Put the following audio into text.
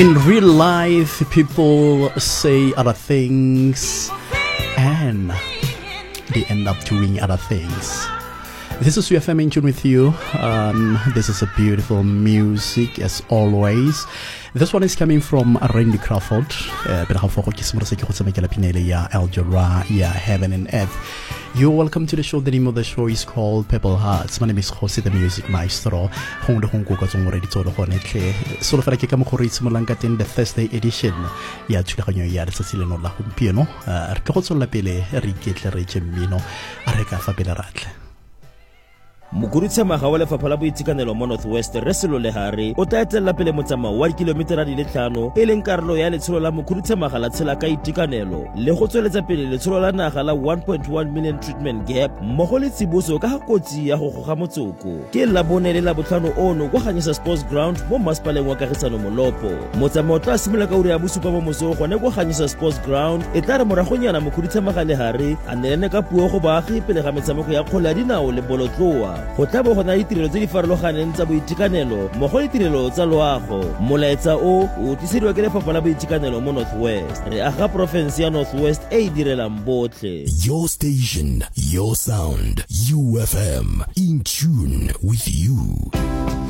In real life, people say other things and they end up doing other things. This is UFM in tune with you. This is a beautiful music as always. This one is coming from Randy Crawford. Heaven and Earth. You're welcome to the show. The name of the show is called Purple Hearts. My name is Jose, the music maestro. The Thursday edition. Mukurutsamaga wa lefapha la boitekanelo mo Northwest Reselo Lehare o tla etela pele motsamao wa kilometera di le 5 e leng karolo ya letsholo la Mukurutsamaga la tshela ka itekanelo le go tsweletsa pele letsholo la naga la 1.1 million treatment gap mmogo le tsiboso ka kotsi ya go goga motsoko ke la bone le la botlhano ono go ganyisa sports ground mo masepaleng wa Kagisano Molopo motsamao tla simolola ka uri ya bosupa mo moso gone go ganyisa sports ground e tla re moragonyana Mukurutsamaga Lehare a nelene ka puo go baagi pele ga metshameko ya kgole ya dinao le bolotloa go tla bo gona ditirelo tse di farologaneng tsa boitekanelo mo go ditirelo tsa loago molaetsa o tlisediwa ke lefapha la boitekanelo mo Northwest re aga province ya Northwest e direlang botlhe. Your station, your sound, UFM, in tune with you.